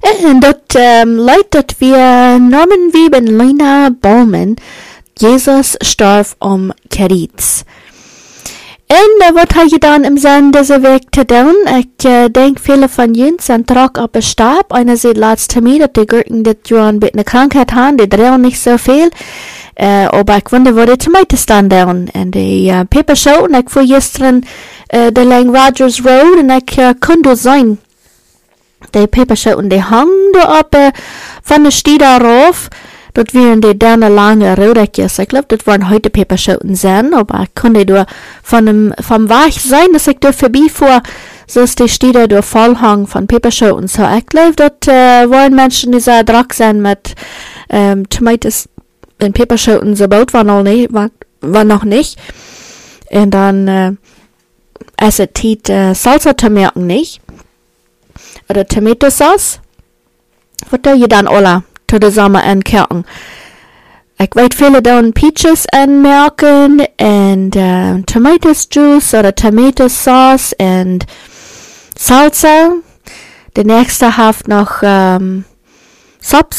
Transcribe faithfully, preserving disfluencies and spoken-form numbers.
En dat um, leidt dat wir Norman Wiebe en Lena Bowman Jesus starf om Keritz. En uh, wat heb je dan im Sinn deze week te doen? Ik uh, denk viele van jullie zijn trok op een stap. Einer sieht laatst mir, dat die Gurken dit jaar een beetje Krankheit haben, die drillen nicht so viel. Uh, aber ich wonder, wo die Tomaten staan doen. En die uh, peperschoten, ik voel gisteren uh, de Lang Rogers Road en ik uh, kon door zijn. Die peperschoten, die hangen daar op uh, van de stier rauf. Dat waren die derne lange Rödertjes. Ich glaube, das waren heute Peperschoten sein, aber ich konnte durch von dem, vom Weg sein, dass ich durch vorbeifuhr, so ist die Stieder durch Vollhang von Peperschoten. So, ich glaube, dort äh, waren Menschen, die sehr drack sein mit ähm, Tomaten und Peperschoten, so baut war noch nicht, war, war noch nicht. Und dann, äh, es ist äh, Salsa-Tomaten nicht. Oder Tomatosauce. Was tue je dann alle? Tot de Sommer en kerken. Ik weet viele doen peaches en melken en uh, tomatoes juice oder tomato sauce en salsa. De nächste haft noch um, Sops